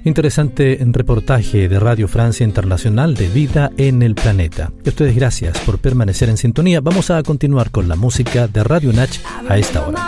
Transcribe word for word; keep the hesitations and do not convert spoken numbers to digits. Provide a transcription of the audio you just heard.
Interesante reportaje de Radio Francia Internacional de Vida en el Planeta. Y a ustedes gracias por permanecer en sintonía. Vamos a continuar con la música de Radio Nach a esta hora.